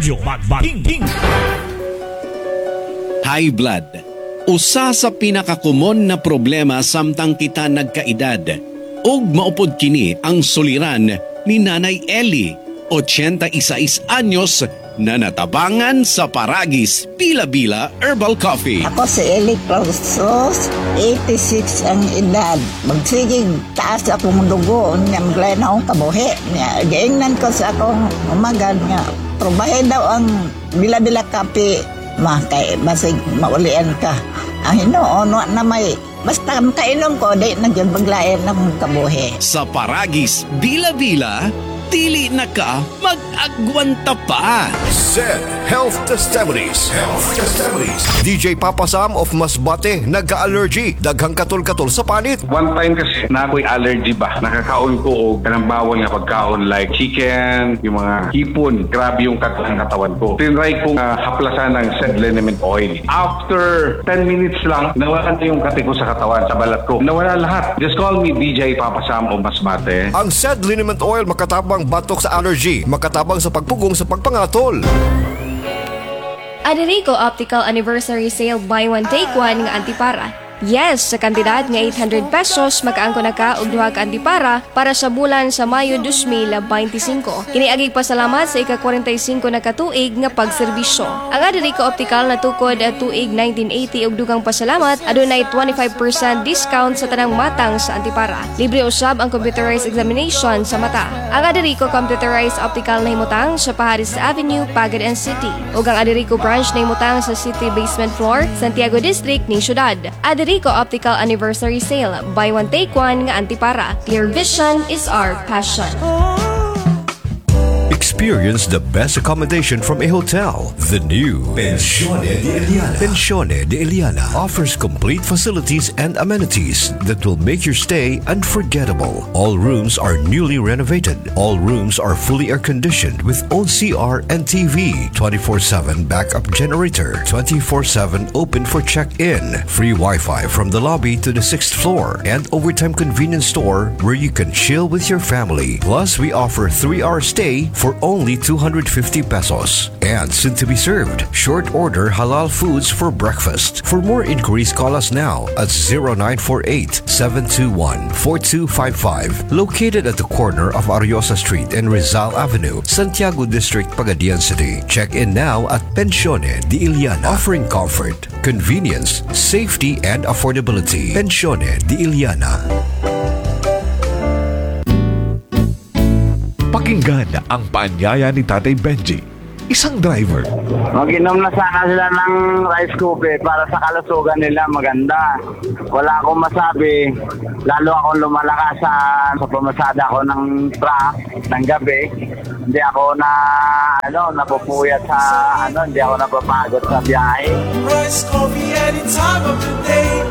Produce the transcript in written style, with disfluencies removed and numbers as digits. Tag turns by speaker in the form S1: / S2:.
S1: Radyo Magbating.
S2: High blood. Usa sa pinakakumon na problema samtang kita nagkaedad. Ug maupod kini ang suliran ni Nanay Ellie, 86 anyos, na natabangan sa Paragis Bila-Bila Herbal Coffee.
S3: Ako si Eli Clausos, 86 ang edad. Magsigig taas akong dugo, niya maglay na akong kabuhi. Gaingnan ko sa akong umagad nga, probahe daw ang Bila-Bila Coffee, kay basig maulian ka. Ang hinoon na may, basta kainom ko, di nagyan paglayan ng kabuhi.
S2: Sa Paragis Bila-Bila, dili na ka mag-agwanta pa.
S4: Said Health Testimonies. DJ Papa Sam of Masbate, nagka-allergy, daghang katol-katol sa panit.
S5: One time kasi na ako'y allergy ba, nakakaon ko o kanang bawal nga pagkaon like chicken, yung mga hipon, grabe yung katawan ko. Tinry kong haplasan ng said liniment oil. After 10 minutes lang, nawala na yung kati ko sa katawan, sa balat ko. Nawala lahat. Just call me DJ Papa Sam of Masbate.
S4: Ang said liniment oil makatabang batok sa allergy, makatabang sa pagpugong sa pagpangatol.
S6: Aderico Optical Anniversary Sale Buy One Take One nga antipara. Yes, sa kantidad nga 800 pesos, makaangko na ka og duha ka antipara para sa bulan sa Mayo 2025. Kiniagig pasalamat sa ika-45 na katuig nga pagserbisyo. Ang Aderico Optical natukod at tuig 1980 og dugang pasalamat, adunay 25% discount sa tanang matang sa antipara. Libre usab ang computerized examination sa mata. Ang Aderico Computerized Optical na himutang sa Paharis Avenue, Pagadan City. Ug ang Aderico branch na himutang sa City Basement Floor, Santiago District ning syudad. Aderico Optical Anniversary Sale. Buy one take one nga antipara. Clear vision is our passion.
S4: Experience the best accommodation from a hotel. The new Pensione de Eliana. Pensione de Eliana offers complete facilities and amenities that will make your stay unforgettable. All rooms are newly renovated. All rooms are fully air-conditioned with own CR and TV, 24/7 backup generator, 24/7 open for check-in, free Wi-Fi from the lobby to the 6th floor, and overtime convenience store where you can chill with your family. Plus, we offer 3-hour stay for only 250 pesos. And soon to be served, short order halal foods for breakfast. For more inquiries, call us now at 0948-721-4255. Located at the corner of Ariosa Street and Rizal Avenue, Santiago District, Pagadian City. Check in now at Pensione de Eliana, offering comfort, convenience, safety, and affordability. Pensione de Eliana.
S7: Pakinggan ang paanyaya ni Tatay Benji, isang driver.
S8: Mag-inom na sana sila ng rice coffee para sa kalusugan nila maganda. Wala akong masabi, lalo akong lumalakas sa pumasada ko ng truck ng gabi. Hindi ako napupuyat sa hindi ako napapagod sa biyahe.
S9: Rice coffee any time of the day.